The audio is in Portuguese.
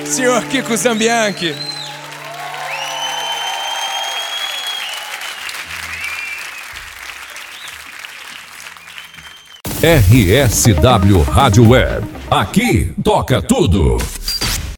senhor Kiko Zambianchi. RSW Rádio Web. Aqui toca tudo.